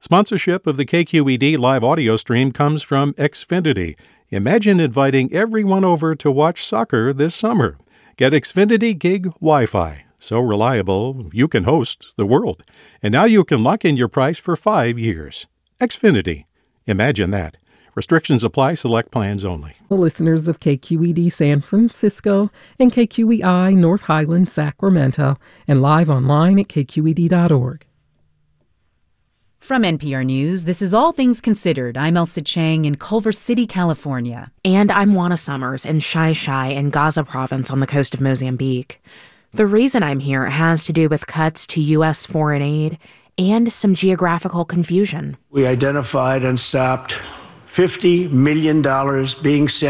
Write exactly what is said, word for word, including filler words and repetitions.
Sponsorship of the K Q E D live audio stream comes from Xfinity. Imagine inviting everyone over to watch soccer this summer. Get Xfinity Gig Wi-Fi. So reliable, you can host the world. And now you can lock in your price for five years. Xfinity. Imagine that. Restrictions apply. Select plans only. The listeners of K Q E D San Francisco and K Q E I North Highland, Sacramento, and live online at k q e d dot org. From N P R News, this is All Things Considered. I'm Elsa Chang in Culver City, California. And I'm Juana Summers in Shai Shai in Gaza province on the coast of Mozambique. The reason I'm here has to do with cuts to U S foreign aid and some geographical confusion. We identified and stopped fifty million dollars being sent